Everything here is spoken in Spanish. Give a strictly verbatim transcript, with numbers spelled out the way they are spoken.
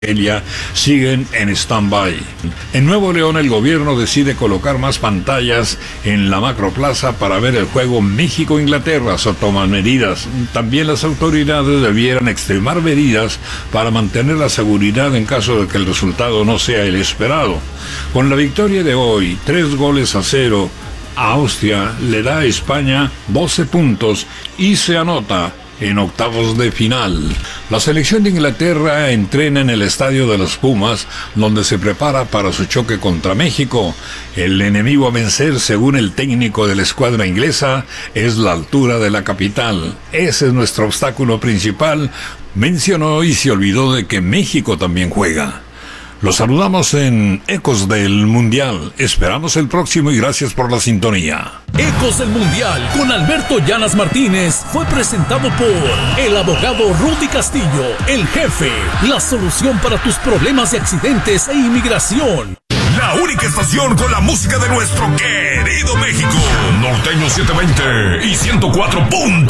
Argelia siguen en stand-by. En Nuevo León, el gobierno decide colocar más pantallas en la macroplaza para ver el juego México-Inglaterra. Se toman medidas. También las autoridades debieran extremar medidas para mantener la seguridad en caso de que el resultado no sea el esperado. Con la victoria de hoy, tres goles a cero, a Austria le da a España doce puntos y se anota en octavos de final. La selección de Inglaterra entrena en el estadio de los Pumas, donde se prepara para su choque contra México. El enemigo a vencer, según el técnico de la escuadra inglesa, es la altura de la capital. Ese es nuestro obstáculo principal, mencionó, y se olvidó de que México también juega. Los saludamos en Ecos del Mundial. Esperamos el próximo y gracias por la sintonía. Ecos del Mundial con Alberto Llanas Martínez fue presentado por el abogado Rudy Castillo, el jefe, la solución para tus problemas de accidentes e inmigración. La única estación con la música de nuestro querido México. Norteño setecientos veinte y ciento cuatro punto